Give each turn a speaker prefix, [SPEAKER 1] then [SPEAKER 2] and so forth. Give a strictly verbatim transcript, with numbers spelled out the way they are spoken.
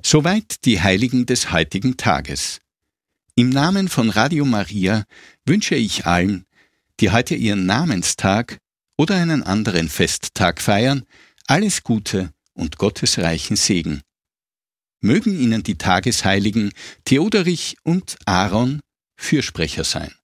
[SPEAKER 1] Soweit die Heiligen des heutigen Tages. Im Namen von Radio Maria wünsche ich allen, die heute ihren Namenstag oder einen anderen Festtag feiern, alles Gute und Gottes reichen Segen. Mögen Ihnen die Tagesheiligen Theoderich und Aaron Fürsprecher sein.